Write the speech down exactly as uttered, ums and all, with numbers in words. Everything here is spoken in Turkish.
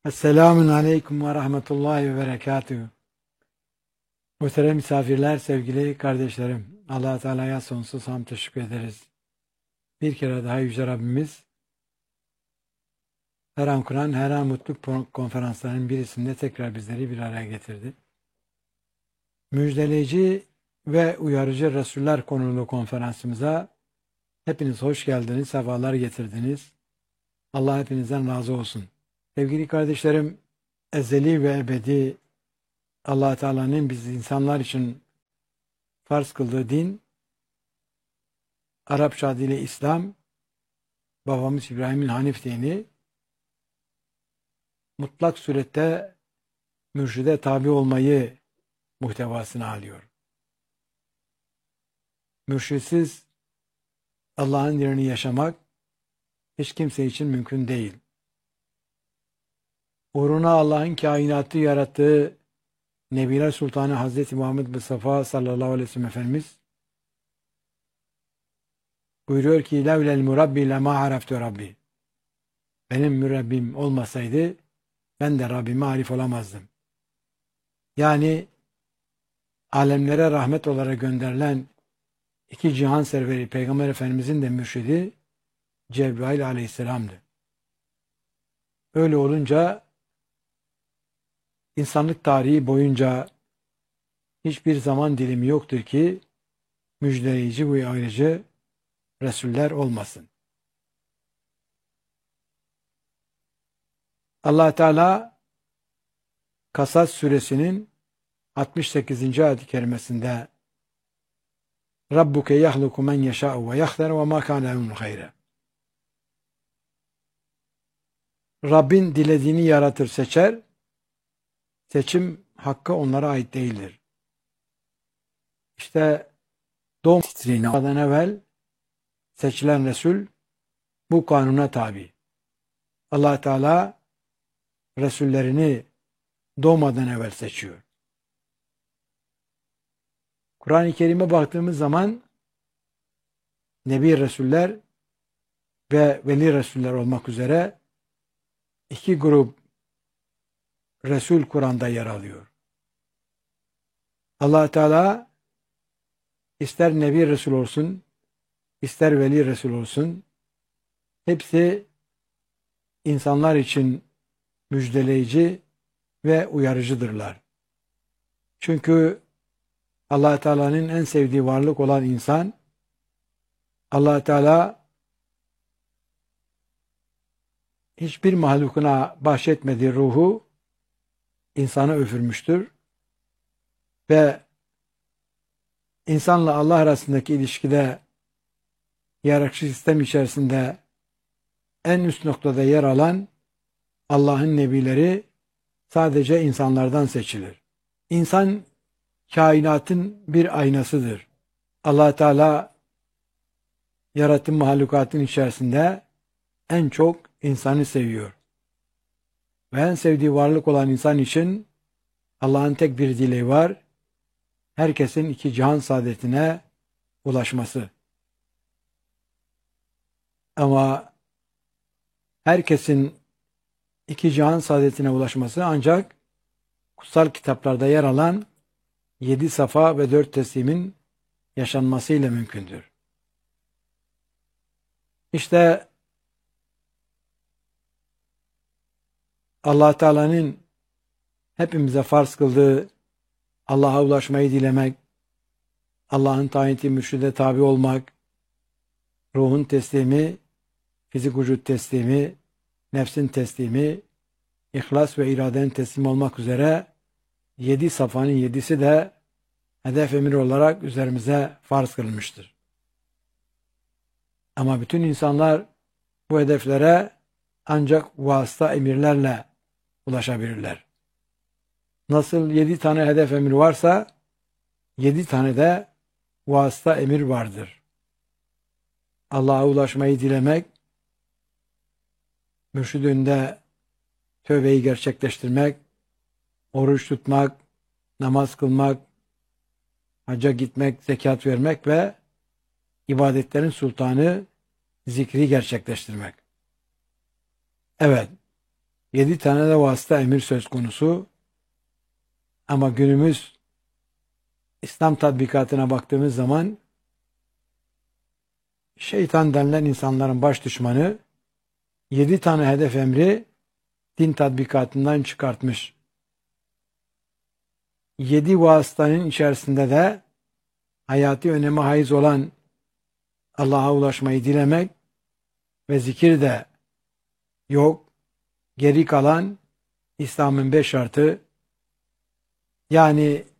Esselamun Aleyküm ve Rahmetullahi ve Berekatühü. Muhterem misafirler, sevgili kardeşlerim. Allah-u Teala'ya sonsuz hamd teşekkür ederiz. Bir kere daha Yüce Rabbimiz her an Kur'an, her an mutluluk konferanslarının birisinde tekrar bizleri bir araya getirdi. Müjdeleyici ve uyarıcı Resuller konulu konferansımıza hepiniz hoş geldiniz, sefalar getirdiniz. Allah hepinizden razı olsun. Sevgili kardeşlerim, ezeli ve ebedi Allah Teala'nın biz insanlar için farz kıldığı din, Arapça adıyla İslam, babamız İbrahim'in Hanif dini, mutlak surette mürşide tabi olmayı muhtevasına alıyor. Mürşitsiz Allah'ın yerini yaşamak hiç kimse için mümkün değil. Uğruna Allah'ın kainatı yarattığı Nebiler Sultanı Hazreti Muhammed Mustafa sallallahu aleyhi ve sellem Efendimiz buyuruyor ki levlel murabbi lema araftu rabbi. Benim mürebbim olmasaydı ben de Rabbime arif olamazdım. Yani alemlere rahmet olarak gönderilen iki cihan serveri Peygamber Efendimizin de mürşidi Cebrail aleyhisselamdı. Öyle olunca insanlık tarihi boyunca hiçbir zaman dilimi yoktur ki müjdeleyici ve ayrıcı Resuller olmasın. Allah Teala Kasas suresinin altmış sekizinci ayet-i kerimesinde Rabbuke yahluku men yeşâ'u ve yahder ve mâ kâne lehumul hayre. Rabbin dilediğini yaratır, seçer. Seçim hakkı onlara ait değildir. İşte doğum titriğinden evvel seçilen Resul bu kanuna tabi. Allah Teala Resullerini doğmadan evvel seçiyor. Kur'an-ı Kerim'e baktığımız zaman Nebi Resuller ve Veli Resuller olmak üzere iki grup Resul Kur'an'da yer alıyor. Allah Teala ister Nebi Resul olsun, ister Veli Resul olsun, hepsi insanlar için müjdeleyici ve uyarıcıdırlar. Çünkü Allah Teala'nın en sevdiği varlık olan insan, Allah Teala hiçbir mahlukuna bahşetmediği ruhu insana üfürmüştür ve insanla Allah arasındaki ilişkide hiyerarşik sistem içerisinde en üst noktada yer alan Allah'ın nebileri sadece insanlardan seçilir. İnsan kainatın bir aynasıdır. Allah Teala yaratım mahlukatın içerisinde en çok insanı seviyor. Ve en sevdiği varlık olan insan için Allah'ın tek bir dileği var. Herkesin iki cihan saadetine ulaşması. Ama herkesin iki cihan saadetine ulaşması ancak kutsal kitaplarda yer alan yedi safa ve dört teslimin yaşanmasıyla mümkündür. İşte Allah Teala'nın hepimize farz kıldığı Allah'a ulaşmayı dilemek, Allah'ın tayin ettiği mürşide tabi olmak, ruhun teslimi, fizik vücut teslimi, nefsin teslimi, ihlas ve iradenin teslim olmak üzere yedi safhanın yedisi de hedef emir olarak üzerimize farz kılınmıştır. Ama bütün insanlar bu hedeflere ancak vasıta emirlerle ulaşabilirler. Nasıl yedi tane hedef emir varsa yedi tane de vasıta emir vardır. Allah'a ulaşmayı dilemek, mürşidinde tövbeyi gerçekleştirmek, oruç tutmak, namaz kılmak, hacca gitmek, zekat vermek ve ibadetlerin sultanı zikri gerçekleştirmek. Evet, Yedi tane de vasıta emir söz konusu. Ama günümüz İslam tatbikatına baktığımız zaman şeytan denilen insanların baş düşmanı yedi tane hedef emri din tatbikatından çıkartmış. Yedi vasıtanın içerisinde de hayati öneme haiz olan Allah'a ulaşmayı dilemek ve zikir de yok. Geri kalan İslam'ın beş şartı, yani